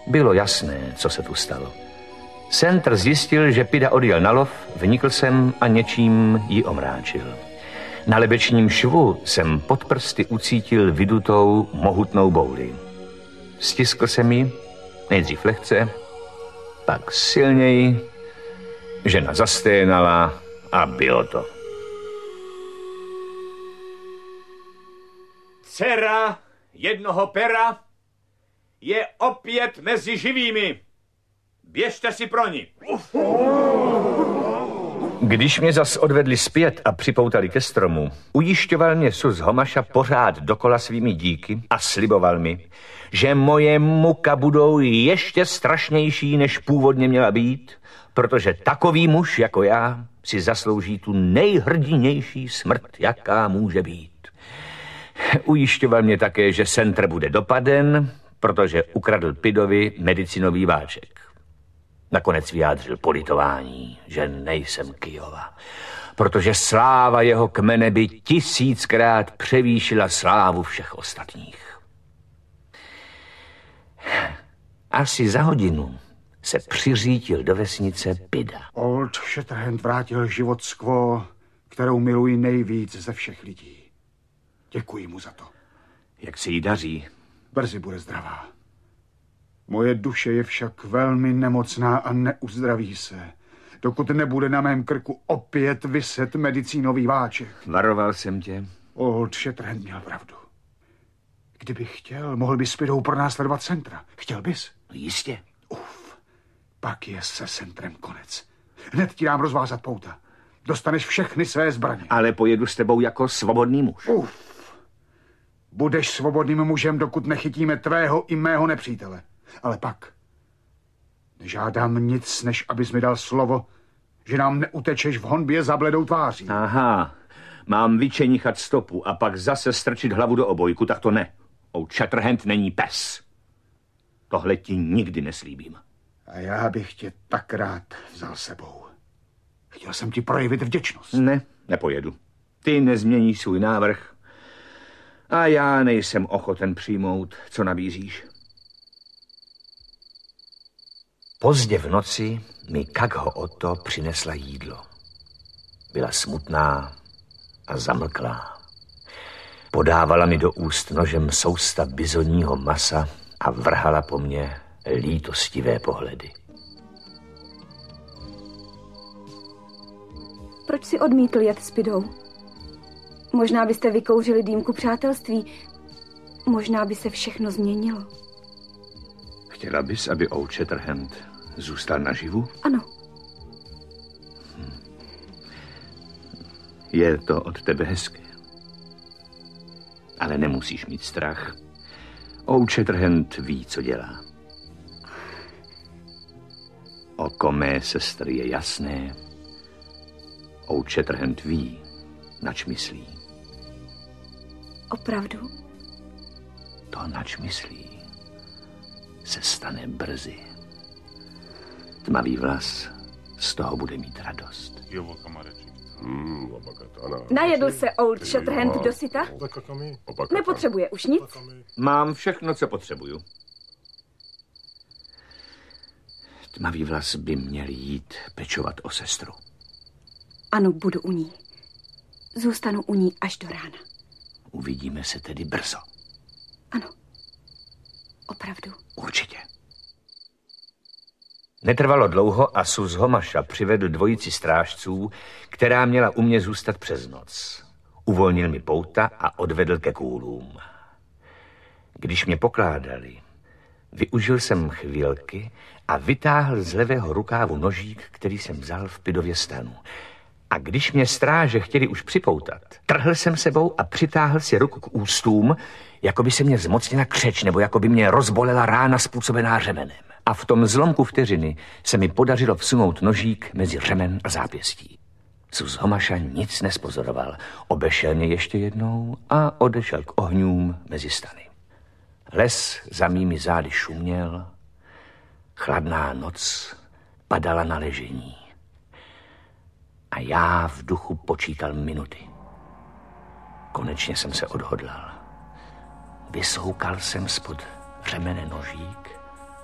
Bylo jasné, co se tu stalo. Centr zjistil, že Pida odjel na lov, vnikl jsem a něčím ji omráčil. Na lebečním švu jsem pod prsty ucítil vydutou, mohutnou bouli. Stiskl jsem ji, nejdřív lehce, pak silněji. Žena zasténala a bylo to. Dcera jednoho pera je opět mezi živými. Běžte si pro ní. Když mě zas odvedli zpět a připoutali ke stromu, ujišťoval mě Sus Homaša pořád dokola svými díky a sliboval mi, že moje muka budou ještě strašnější, než původně měla být, protože takový muž jako já si zaslouží tu nejhrdinější smrt, jaká může být. Ujišťoval mě také, že Centr bude dopaden, protože ukradl Pidovi medicinový váček. Nakonec vyjádřil politování, že nejsem Kyjova, protože sláva jeho kmene by 1000krát převýšila slávu všech ostatních. Asi za hodinu se přiřítil do vesnice Pida. Old Shatterhand vrátil život Skvo, kterou miluji nejvíc ze všech lidí. Děkuji mu za to. Jak se jí daří? Brzy bude zdravá. Moje duše je však velmi nemocná a neuzdraví se, dokud nebude na mém krku opět viset medicínový váček. Varoval jsem tě. Old Shatterhand měl pravdu. Kdybych chtěl, mohl bys s Pidou pronásledovat Centra. Chtěl bys? Jistě. Pak je se Centrem konec. Hned ti dám rozvázat pouta. Dostaneš všechny své zbraně. Ale pojedu s tebou jako svobodný muž. Budeš svobodným mužem, dokud nechytíme tvého i mého nepřítele. Ale pak nežádám nic, než abys mi dal slovo, že nám neutečeš v honbě za bledou tváří. Aha, mám vyčenichat stopu a pak zase strčit hlavu do obojku, tak to ne. Old Shatterhand není pes. Tohle ti nikdy neslíbím. A já bych tě tak rád vzal sebou. Chtěl jsem ti projevit vděčnost. Ne, nepojedu. Ty nezměníš svůj návrh a já nejsem ochoten přijmout, co nabízíš. Pozdě v noci mi Kagho Oto přinesla jídlo. Byla smutná a zamlklá. Podávala mi do úst nožem soustav bizonního masa a vrhala po mně lítostivé pohledy. Proč si odmítl jet s Pidou? Možná byste vykouřili dýmku přátelství. Možná by se všechno změnilo. Chtěla bys, aby Old Shatterhand zůstal naživu? Ano. Je to od tebe hezké. Ale nemusíš mít strach. Old Shatterhand ví, co dělá. Oko mé sestry je jasné. Old Shatterhand ví, nač myslí. Opravdu? To, nač myslí, se stane brzy. Tmavý vlas z toho bude mít radost. Najedl se Old Shatterhand dosyta? Nepotřebuje už nic? Mám všechno, co potřebuju. Tmavý vlas by měl jít pečovat o sestru. Ano, budu u ní. Zůstanu u ní až do rána. Uvidíme se tedy brzo. Ano. Opravdu. Určitě. Netrvalo dlouho a Sus Homaša přivedl dvojici strážců, která měla u mě zůstat přes noc. Uvolnil mi pouta a odvedl ke kůlům. Když mě pokládali, využil jsem chvilky a vytáhl z levého rukávu nožík, který jsem vzal v Pidově stanu. A když mě stráže chtěli už připoutat, trhl jsem sebou a přitáhl si ruku k ústům, jako by se mě zmocnila křeč, nebo jako by mě rozbolela rána způsobená řemenem. A v tom zlomku vteřiny se mi podařilo vsunout nožík mezi řemen a zápěstí. Sus Homaša nic nespozoroval, obešel mě ještě jednou a odešel k ohňům mezi stany. Les za mými zády šuměl, chladná noc padala na ležení. A já v duchu počítal minuty. Konečně jsem se odhodlal. Vysoukal jsem spod řemene nožík